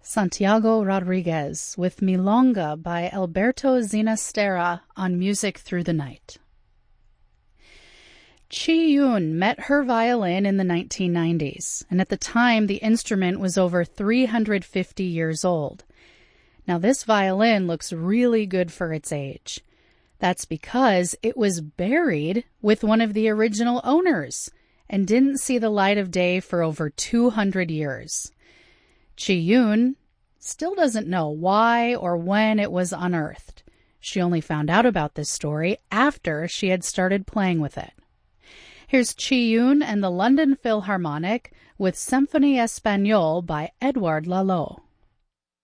Santiago Rodriguez with Milonga by Alberto Zinastera on Music Through the Night. Chi Yun met her violin in the 1990s, and at the time the instrument was over 350 years old. Now this violin looks really good for its age. That's because it was buried with one of the original owners and didn't see the light of day for over 200 years. Chi Yun still doesn't know why or when it was unearthed. She only found out about this story after she had started playing with it. Here's Chi Yun and the London Philharmonic with Symphonie Espagnole by Edouard Lalo.